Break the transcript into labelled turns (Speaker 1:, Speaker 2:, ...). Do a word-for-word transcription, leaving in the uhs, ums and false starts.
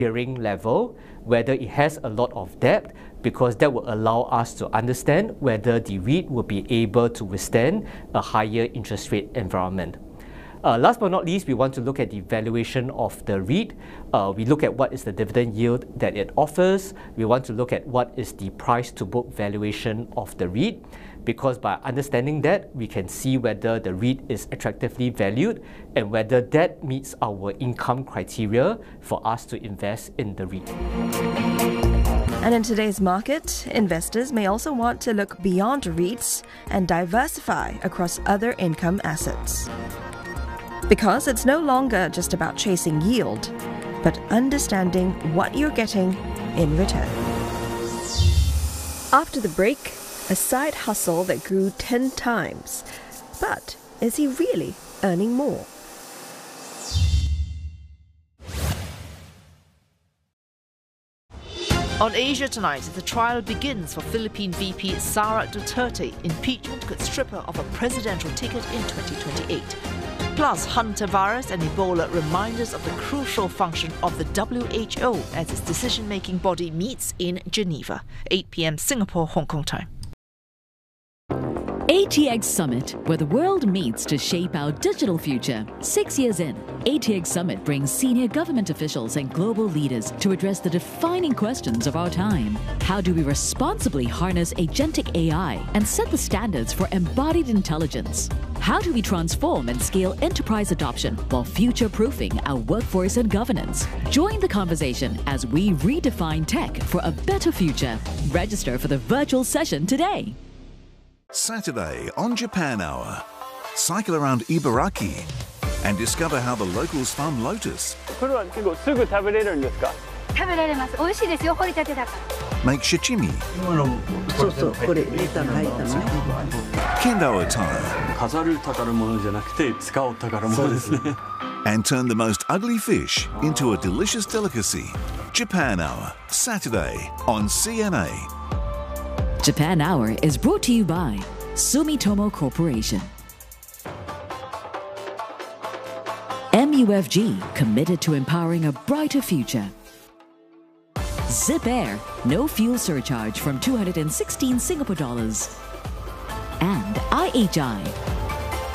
Speaker 1: gearing level, whether it has a lot of debt, because that will allow us to understand whether the REIT will be able to withstand a higher interest rate environment. Uh, last but not least, we want to look at the valuation of the REIT. Uh, we look at what is the dividend yield that it offers. We want to look at what is the price to book valuation of the REIT, because by understanding that, we can see whether the REIT is attractively valued and whether that meets our income criteria for us to invest in the REIT.
Speaker 2: And in today's market, investors may also want to look beyond REITs and diversify across other income assets. Because it's no longer just about chasing yield, but understanding what you're getting in return. After the break, a side hustle that grew ten times. But is he really earning more?
Speaker 3: On Asia Tonight, the trial begins for Philippine V P Sara Duterte. Impeachment could strip her of a presidential ticket in twenty twenty-eight. Plus, hantavirus and Ebola remind us of the crucial function of the W H O as its decision-making body meets in Geneva. eight p m Singapore, Hong Kong time.
Speaker 4: A T X Summit, where the world meets to shape our digital future. Six years in, A T X Summit brings senior government officials and global leaders to address the defining questions of our time. How do we responsibly harness agentic A I and set the standards for embodied intelligence? How do we transform and scale enterprise adoption while future-proofing our workforce and governance? Join the conversation as we redefine tech for a better future. Register for the virtual session today.
Speaker 5: Saturday on Japan Hour. Cycle around Ibaraki and discover how the locals farm lotus.
Speaker 6: これは結構すぐ食べれるんですか?
Speaker 7: 食べられます。美味しいですよ、掘りたてだから。
Speaker 5: Make sashimi.
Speaker 8: そうそう、これネタが入ったのね。
Speaker 5: Kendo attire.
Speaker 9: 飾る宝物じゃなくて使う宝物ですね。
Speaker 5: And turn the most ugly fish into a delicious delicacy. Japan Hour, Saturday on C N A.
Speaker 4: Japan Hour is brought to you by Sumitomo Corporation. M U F G, committed to empowering a brighter future. Zip Air, no fuel surcharge from two hundred sixteen Singapore dollars. And I H I,